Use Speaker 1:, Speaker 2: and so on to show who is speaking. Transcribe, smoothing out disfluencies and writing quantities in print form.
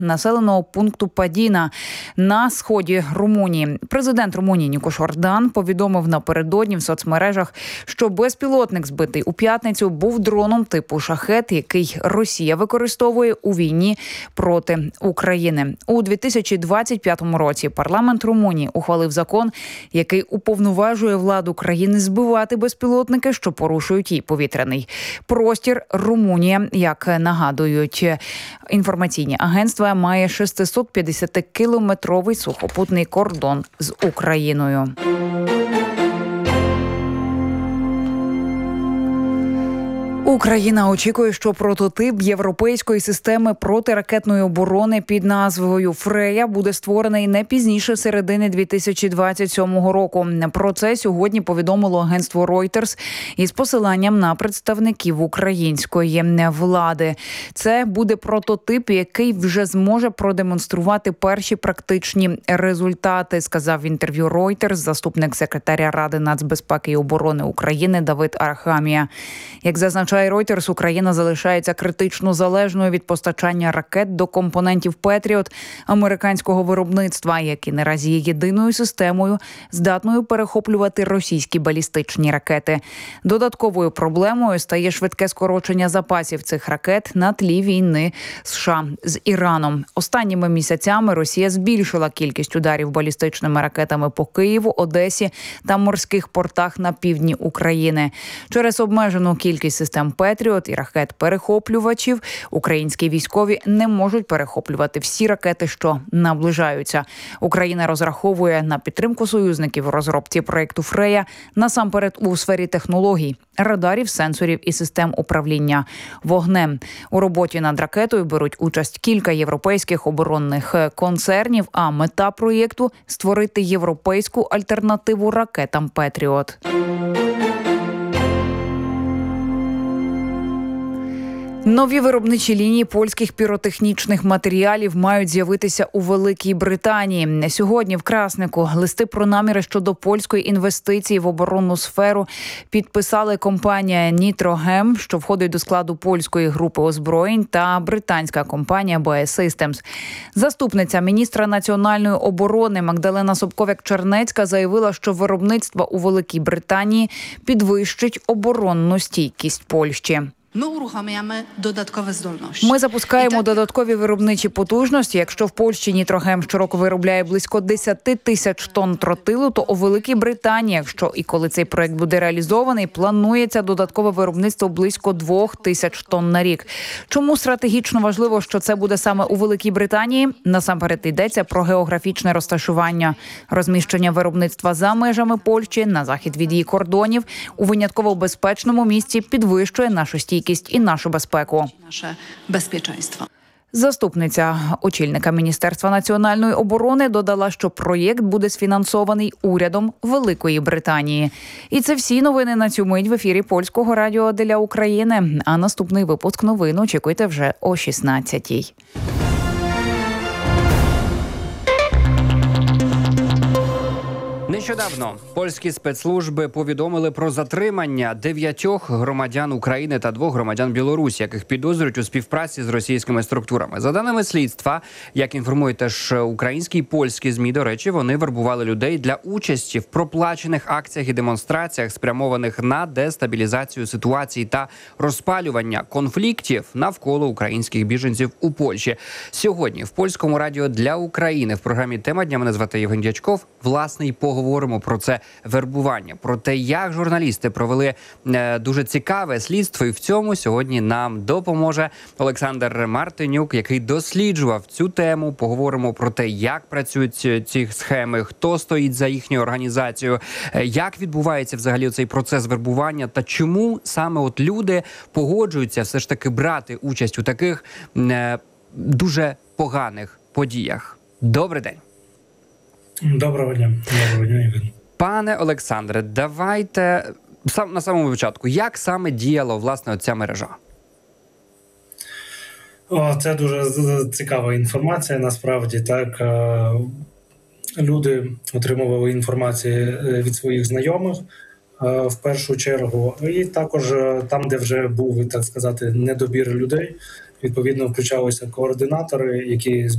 Speaker 1: населеного пункту Падіна на сході Румунії. Президент Румунії Нікош Ордан повідомив напередодні в соцмережах, що безпілотник, збитий у п'ятницю, був дроном типу «Шахет», який Росія використовує у війні проти України. У 2025 році парламент Румунії ухвалив закон, який уповноважує владу країни збивати безпілотники, що порушують її повітряний простір. Румунія, як нагадують інформаційні агентства, має 650-кілометровий сухопутний кордон з Україною. Україна очікує, що прототип європейської системи протиракетної оборони під назвою «Фрея» буде створений не пізніше середини 2027 року. Про це сьогодні повідомило агентство Reuters із посиланням на представників української влади. Це буде прототип, який вже зможе продемонструвати перші практичні результати, сказав в інтерв'ю Reuters заступник секретаря Ради нацбезпеки і оборони України Давид Арахамія. Як зазначає Reuters, Україна залишається критично залежною від постачання ракет до компонентів «Петріот» американського виробництва, які наразі є єдиною системою, здатною перехоплювати російські балістичні ракети. Додатковою проблемою стає швидке скорочення запасів цих ракет на тлі війни США з Іраном. Останніми місяцями Росія збільшила кількість ударів балістичними ракетами по Києву, Одесі та морських портах на півдні України. Через обмежену кількість систем «Петріот» і ракет-перехоплювачів українські військові не можуть перехоплювати всі ракети, що наближаються. Україна розраховує на підтримку союзників у розробці проєкту «Фрея» насамперед у сфері технологій, радарів, сенсорів і систем управління вогнем. У роботі над ракетою беруть участь кілька європейських оборонних концернів, а мета проєкту – створити європейську альтернативу ракетам «Петріот». Нові виробничі лінії польських піротехнічних матеріалів мають з'явитися у Великій Британії. Сьогодні в Краснику листи про наміри щодо польської інвестиції в оборонну сферу підписали компанія «Нітрогем», що входить до складу польської групи озброєнь, та британська компанія «BAE Systems». Заступниця міністра національної оборони Магдалена Собковяк-Чернецька заявила, що виробництво у Великій Британії підвищить оборонну стійкість Польщі. Ми запускаємо додаткові виробничі потужності. Якщо в Польщі «Нітрогем» щороку виробляє близько 10 тисяч тонн тротилу, то у Великій Британії, якщо і коли цей проект буде реалізований, планується додаткове виробництво близько 2 тисяч тонн на рік. Чому стратегічно важливо, що це буде саме у Великій Британії? Насамперед йдеться про географічне розташування. Розміщення виробництва за межами Польщі, на захід від її кордонів, у винятково безпечному місці підвищує нашу стійкість і нашу безпеку.
Speaker 2: Наше безпеченство.
Speaker 1: Заступниця очільника Міністерства національної оборони додала, що проєкт буде сфінансований урядом Великої Британії. І це всі новини на цю мить в ефірі Польського радіо для України. А наступний випуск новин очікуйте вже о 16-й.
Speaker 3: Нещодавно польські спецслужби повідомили про затримання 9 громадян України та 2 громадян Білорусі, яких підозрюють у співпраці з російськими структурами. За даними слідства, як інформують теж українські і польські ЗМІ, до речі, вони вербували людей для участі в проплачених акціях і демонстраціях, спрямованих на дестабілізацію ситуації та розпалювання конфліктів навколо українських біженців у Польщі. Сьогодні в Польському радіо для України в програмі «Тема дня» мене звати Євген Дячков. Власне, і поговоримо про це вербування, про те, як журналісти провели дуже цікаве слідство. І в цьому сьогодні нам допоможе Олександр Мартинюк, який досліджував цю тему. Поговоримо про те, як працюють ці схеми, хто стоїть за їхньою організацією, як відбувається взагалі цей процес вербування та чому саме от люди погоджуються все ж таки брати участь у таких дуже поганих подіях. Добрий день.
Speaker 4: Доброго дня, Євген.
Speaker 3: Пане Олександре, давайте на самому початку, як саме діяла, власне, ця мережа?
Speaker 4: Це дуже цікава інформація, насправді, так. Люди отримували інформацію від своїх знайомих, в першу чергу, і також там, де вже був, так сказати, недобір людей, відповідно, включалися координатори, які